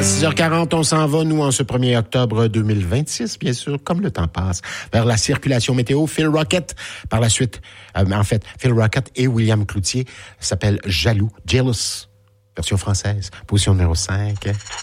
6h40, on s'en va, nous, en ce 1er octobre 2026, bien sûr, comme le temps passe, vers la circulation météo. Phil Rocket, par la suite, Phil Rocket et William Cloutier s'appellent Jaloux, Jealous, version française, position numéro 5.